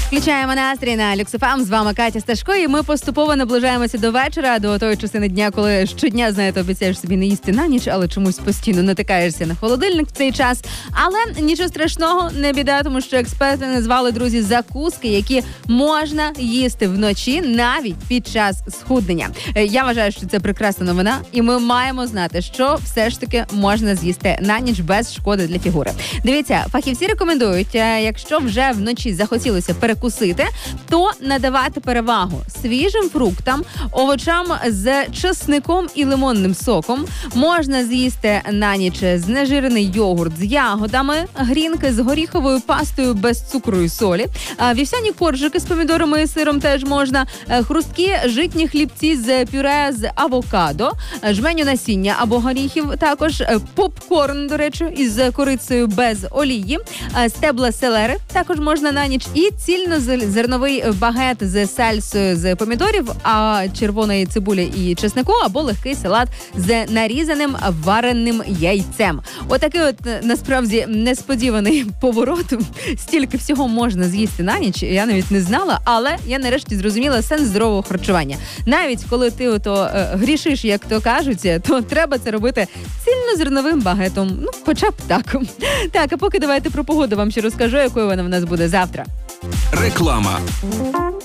Включаємо настрій на Люкс ФМ. З вами Катя Сташко, і ми поступово наближаємося до вечора, до тої частини дня, коли щодня, знаєте, обіцяєш собі не їсти на ніч, але чомусь постійно натикаєшся на холодильник в цей час. Але нічого страшного, не біда, тому що експерти назвали, друзі, закуски, які можна їсти вночі навіть під час схуднення. Я вважаю, що це прекрасна новина, і ми маємо знати, що все ж таки можна з'їсти на ніч без шкоди для фігури. Дивіться, фахівці рекомендують, якщо вже вночі захотілося перекусити, то надавати перевагу свіжим фруктам, овочам з чесником і лимонним соком. Можна з'їсти на ніч знежирений йогурт з ягодами, грінки з горіховою пастою без цукру і солі, вівсяні коржики з помідорами і сиром теж можна, хрусткі житні хлібці з пюре з авокадо, жменю насіння або горіхів, також попкорн, до речі, із корицею без олії, стебла селери також можна на ніч, і цільнозерновий багет з сальсою з помідорів, червоної цибулі і чеснику, або легкий салат з нарізаним вареним яйцем. Отакий от, насправді, несподіваний поворот. Стільки всього можна з'їсти на ніч, я навіть не знала, але я нарешті зрозуміла сенс здорового харчування. Навіть коли ти грішиш, як то кажуть, то треба це робити цільнозерновим багетом. Ну, хоча б так. Так, а поки давайте про погоду вам ще розкажу, якою вона в нас буде завтра. Реклама.